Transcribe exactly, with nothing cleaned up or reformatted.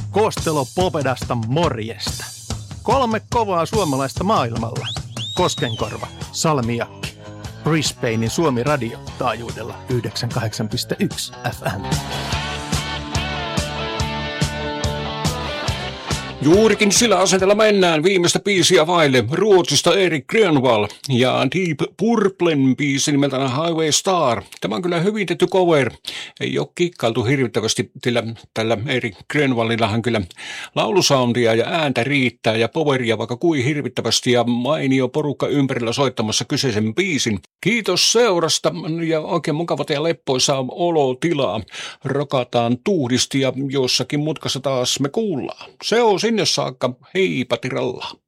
Koostelo Popedasta morjesta. Kolme kovaa suomalaista maailmalla. Koskenkorva, Salmiakki, Brisbanein Suomi Radio taajuudella yhdeksänkymmentäkahdeksan pilkku yksi F M. Juurikin sillä asenteella mennään viimeistä biisiä vaille. Ruotsista Erik Grönvall ja Deep Purplen biisi nimeltään Highway Star. Tämä on kyllä hyvin tehty cover. Ei ole kikkailtu hirvittävästi, sillä tällä Erik Grönvallillahan kyllä laulusoundia ja ääntä riittää ja poweria vaikka kuin hirvittävästi ja mainio porukka ympärillä soittamassa kyseisen biisin. Kiitos seurasta ja oikein mukavaa ja leppoisaa olotilaa. Rokataan tuhdisti ja jossakin mutkassa taas me kuullaan. Se on sinne saakka. Heippa tiralla.